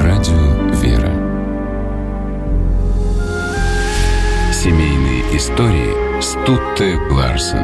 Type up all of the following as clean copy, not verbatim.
Радио «Вера». Семейные истории Стутте Ларсен.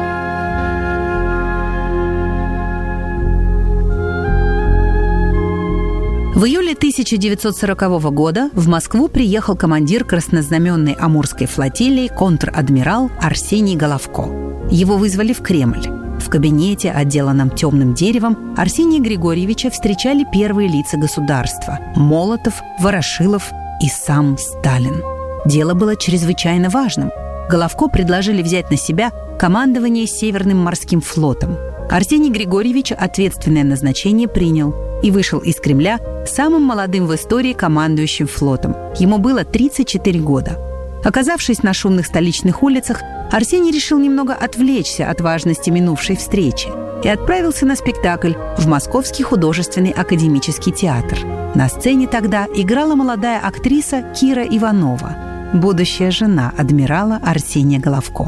В июле 1940 года в Москву приехал командир краснознаменной Амурской флотилии контр-адмирал Арсений Головко. Его вызвали в Кремль. В кабинете, отделанном темным деревом, Арсения Григорьевича встречали первые лица государства – Молотов, Ворошилов и сам Сталин. Дело было чрезвычайно важным. Головко предложили взять на себя командование Северным морским флотом. Арсений Григорьевич ответственное назначение принял и вышел из Кремля самым молодым в истории командующим флотом. Ему было 34 года. Оказавшись на шумных столичных улицах, Арсений решил немного отвлечься от важности минувшей встречи и отправился на спектакль в Московский художественный академический театр. На сцене тогда играла молодая актриса Кира Иванова, будущая жена адмирала Арсения Головко.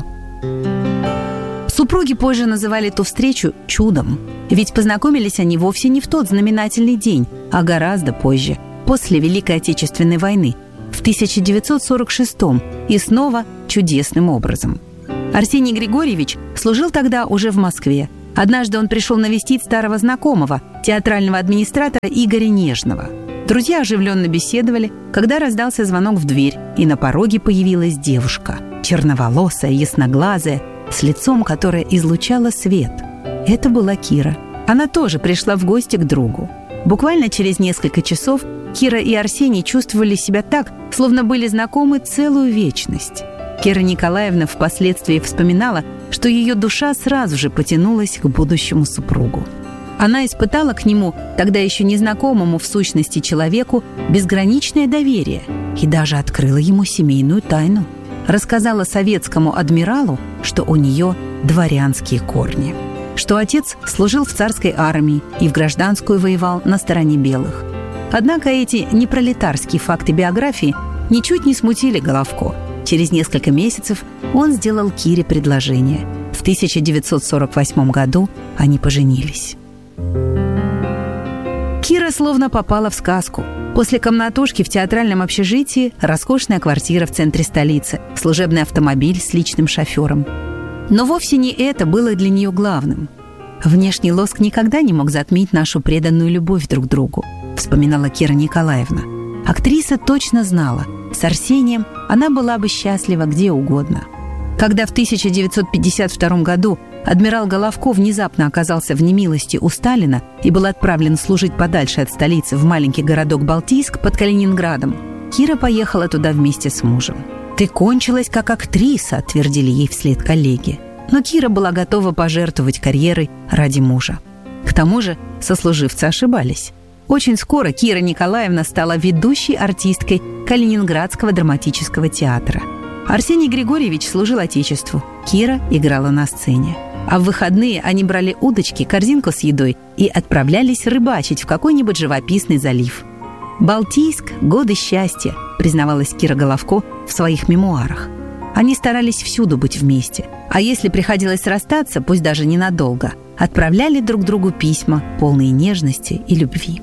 Супруги позже называли ту встречу чудом, ведь познакомились они вовсе не в тот знаменательный день, а гораздо позже, после Великой Отечественной войны, в 1946-м, и снова чудесным образом. Арсений Григорьевич служил тогда уже в Москве. Однажды он пришел навестить старого знакомого, театрального администратора Игоря Нежного. Друзья оживленно беседовали, когда раздался звонок в дверь, и на пороге появилась девушка, черноволосая, ясноглазая, с лицом, которое излучало свет. Это была Кира. Она тоже пришла в гости к другу. Буквально через несколько часов Кира и Арсений чувствовали себя так, словно были знакомы целую вечность. Кира Николаевна впоследствии вспоминала, что ее душа сразу же потянулась к будущему супругу. Она испытала к нему, тогда еще незнакомому в сущности человеку, безграничное доверие и даже открыла ему семейную тайну. Рассказала советскому адмиралу, что у нее дворянские корни, что отец служил в царской армии и в гражданскую воевал на стороне белых. Однако эти непролетарские факты биографии ничуть не смутили Головко. Через несколько месяцев он сделал Кире предложение. В 1948 году они поженились. Кира словно попала в сказку. После комнатушки в театральном общежитии роскошная квартира в центре столицы, служебный автомобиль с личным шофером. Но вовсе не это было для нее главным. «Внешний лоск никогда не мог затмить нашу преданную любовь друг к другу», вспоминала Кира Николаевна. Актриса точно знала, с Арсением она была бы счастлива где угодно. Когда в 1952 году адмирал Головко внезапно оказался в немилости у Сталина и был отправлен служить подальше от столицы в маленький городок Балтийск под Калининградом, Кира поехала туда вместе с мужем. «Ты кончилась как актриса», — твердили ей вслед коллеги. Но Кира была готова пожертвовать карьерой ради мужа. К тому же сослуживцы ошибались. Очень скоро Кира Николаевна стала ведущей артисткой Калининградского драматического театра. Арсений Григорьевич служил Отечеству, Кира играла на сцене. А в выходные они брали удочки, корзинку с едой и отправлялись рыбачить в какой-нибудь живописный залив. «Балтийск – годы счастья», признавалась Кира Головко в своих мемуарах. Они старались всюду быть вместе, а если приходилось расстаться, пусть даже ненадолго, отправляли друг другу письма, полные нежности и любви.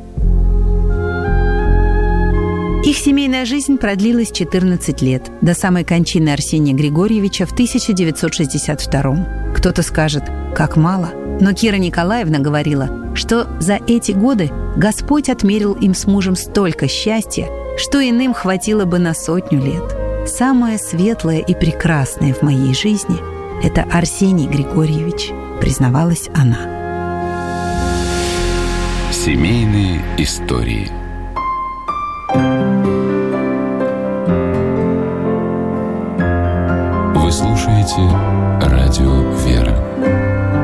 Их семейная жизнь продлилась 14 лет, до самой кончины Арсения Григорьевича в 1962-м. Кто-то скажет, как мало, но Кира Николаевна говорила, что за эти годы Господь отмерил им с мужем столько счастья, что иным хватило бы на 100 лет. Самое светлое и прекрасное в моей жизни – это Арсений Григорьевич, признавалась она. Семейные истории. Вы слушаете